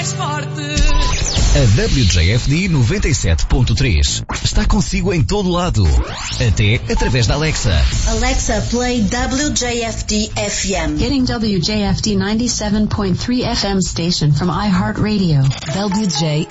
mais forte. A WJFD 97.3 está consigo em todo lado, até através da Alexa. Alexa, play WJFD FM. Getting WJFD 97.3 FM station from iHeartRadio. WJ